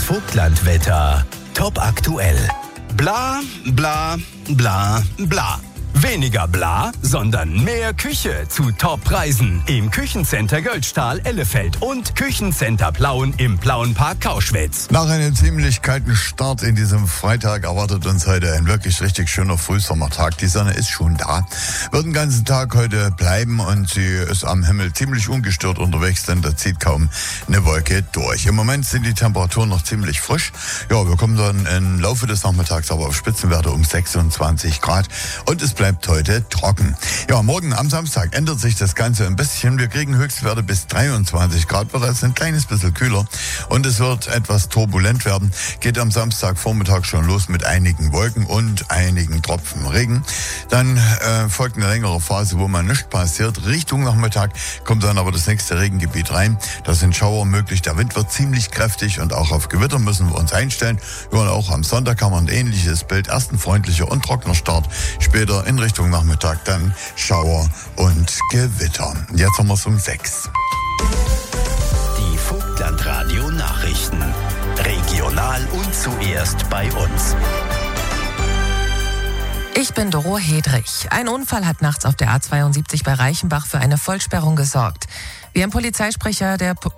Vogtlandwetter. Top aktuell. Bla, bla, bla, bla. Weniger bla, sondern mehr Küche zu Top-Preisen im Küchencenter Göldstahl Ellefeld und Küchencenter Plauen im Plauenpark Kauschwitz. Nach einem ziemlich kalten Start in diesem Freitag erwartet uns heute ein wirklich richtig schöner Frühsommertag. Die Sonne ist schon da, wird den ganzen Tag heute bleiben und sie ist am Himmel ziemlich ungestört unterwegs, denn da zieht kaum eine Wolke durch. Im Moment sind die Temperaturen noch ziemlich frisch. Ja, wir kommen dann im Laufe des Nachmittags aber auf Spitzenwerte um 26 Grad und es bleibt heute trocken. Ja, morgen am Samstag ändert sich das Ganze ein bisschen. Wir kriegen Höchstwerte bis 23 Grad, wird also ein kleines bisschen kühler und es wird etwas turbulent werden. Geht am Samstagvormittag schon los mit einigen Wolken und einigen Tropfen Regen. Dann folgt eine längere Phase, wo man nichts passiert. Richtung Nachmittag kommt dann aber das nächste Regengebiet rein. Da sind Schauer möglich. Der Wind wird ziemlich kräftig und auch auf Gewitter müssen wir uns einstellen. Ja, und auch am Sonntag haben wir ein ähnliches Bild. Erst ein freundlicher und trockener Start. Später in Richtung Nachmittag dann Schauer und Gewitter. Jetzt haben wir es um 6. Die Vogtlandradio Nachrichten. Regional und zuerst bei uns. Ich bin Doro Hedrich. Ein Unfall hat nachts auf der A72 bei Reichenbach für eine Vollsperrung gesorgt. Wie ein Polizeisprecher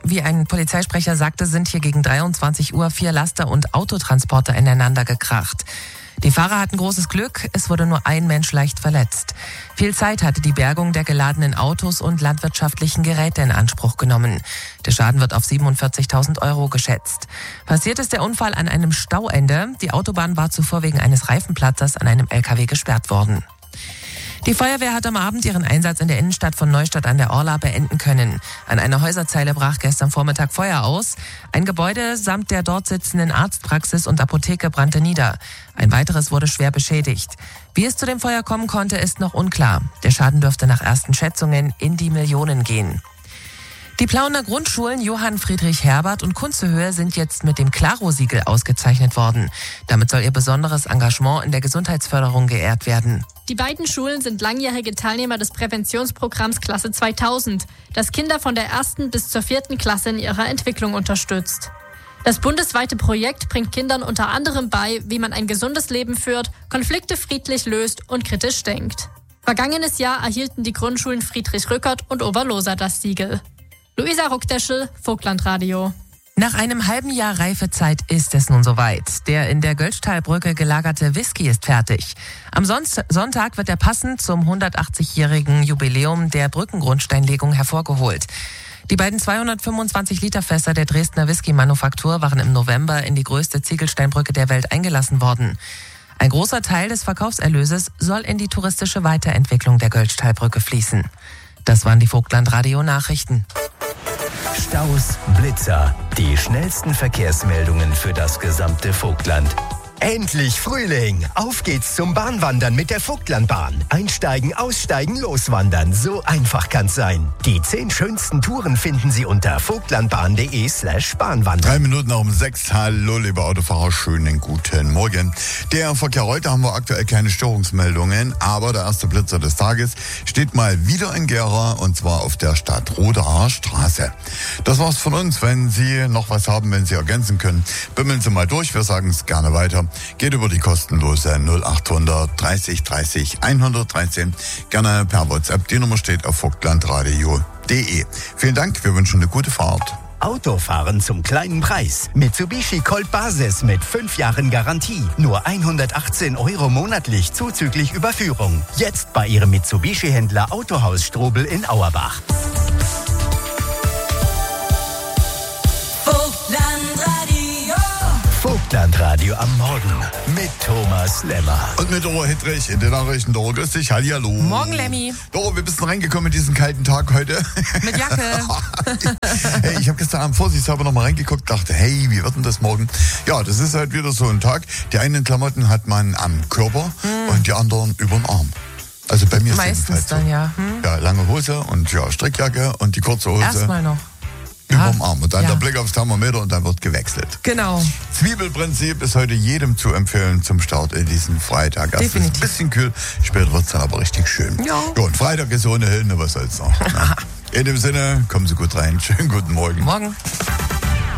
sagte, sind hier gegen 23 Uhr 4 Laster- und Autotransporter ineinander gekracht. Die Fahrer hatten großes Glück, es wurde nur ein Mensch leicht verletzt. Viel Zeit hatte die Bergung der geladenen Autos und landwirtschaftlichen Geräte in Anspruch genommen. Der Schaden wird auf 47.000 € geschätzt. Passiert ist der Unfall an einem Stauende. Die Autobahn war zuvor wegen eines Reifenplatzers an einem LKW gesperrt worden. Die Feuerwehr hat am Abend ihren Einsatz in der Innenstadt von Neustadt an der Orla beenden können. An einer Häuserzeile brach gestern Vormittag Feuer aus. Ein Gebäude samt der dort sitzenden Arztpraxis und Apotheke brannte nieder. Ein weiteres wurde schwer beschädigt. Wie es zu dem Feuer kommen konnte, ist noch unklar. Der Schaden dürfte nach ersten Schätzungen in die Millionen gehen. Die Plauener Grundschulen Johann Friedrich Herbert und Kunstehöhe sind jetzt mit dem Claro-Siegel ausgezeichnet worden. Damit soll ihr besonderes Engagement in der Gesundheitsförderung geehrt werden. Die beiden Schulen sind langjährige Teilnehmer des Präventionsprogramms Klasse 2000, das Kinder von der 1. bis zur 4. Klasse in ihrer Entwicklung unterstützt. Das bundesweite Projekt bringt Kindern unter anderem bei, wie man ein gesundes Leben führt, Konflikte friedlich löst und kritisch denkt. Vergangenes Jahr erhielten die Grundschulen Friedrich Rückert und Oberloser das Siegel. Luisa Ruckdeschel, Vogtlandradio. Nach einem halben Jahr Reifezeit ist es nun soweit. Der in der Göldstahlbrücke gelagerte Whisky ist fertig. Am Sonntag wird er passend zum 180-jährigen Jubiläum der Brückengrundsteinlegung hervorgeholt. Die beiden 225 Liter Fässer der Dresdner Whisky-Manufaktur waren im November in die größte Ziegelsteinbrücke der Welt eingelassen worden. Ein großer Teil des Verkaufserlöses soll in die touristische Weiterentwicklung der Göldstahlbrücke fließen. Das waren die Vogtlandradio-Nachrichten. Staus, Blitzer, die schnellsten Verkehrsmeldungen für das gesamte Vogtland. Endlich Frühling! Auf geht's zum Bahnwandern mit der Vogtlandbahn. Einsteigen, aussteigen, loswandern. So einfach kann's sein. Die 10 schönsten Touren finden Sie unter vogtlandbahn.de/Bahnwandern. 3 Minuten nach um 6. Hallo, liebe Autofahrer, schönen guten Morgen. Der Verkehr heute haben wir aktuell keine Störungsmeldungen, aber der erste Blitzer des Tages steht mal wieder in Gera und zwar auf der Stadtrodaer Straße. Das war's von uns. Wenn Sie noch was haben, wenn Sie ergänzen können, bimmeln Sie mal durch. Wir sagen es gerne weiter. Geht über die kostenlose 0800 30 30 113. Gerne per WhatsApp. Die Nummer steht auf vogtlandradio.de. Vielen Dank, wir wünschen eine gute Fahrt. Autofahren zum kleinen Preis. Mitsubishi Colt Basis mit 5 Jahren Garantie. Nur 118 € monatlich zuzüglich Überführung. Jetzt bei Ihrem Mitsubishi-Händler Autohaus Strobel in Auerbach. Vogtlandradio am Morgen mit Thomas Lemmer. Und mit Doro Hedrich in den Nachrichten. Doro, grüß dich. Hallihallo. Morgen, Lemmi. Doro, wir bist reingekommen in diesen kalten Tag heute. Mit Jacke. Hey, ich habe gestern Abend vorsichtshalber noch mal reingeguckt, dachte, hey, wie wird denn das morgen? Ja, das ist halt wieder so ein Tag. Die einen Klamotten hat man am Körper und die anderen über den Arm. Also bei mir ist meistens halt so. Dann, ja. Ja, lange Hose und ja, Strickjacke und die kurze Hose. Erstmal noch. Überm Arm. Und dann der Blick aufs Thermometer und dann wird gewechselt. Genau. Zwiebelprinzip ist heute jedem zu empfehlen zum Start in diesen Freitag. Erst ist es ein bisschen kühl, später wird es dann aber richtig schön. Ja. Und Freitag ist ohne Hilne, was soll's noch. In dem Sinne, kommen Sie gut rein. Schönen guten Morgen. Morgen.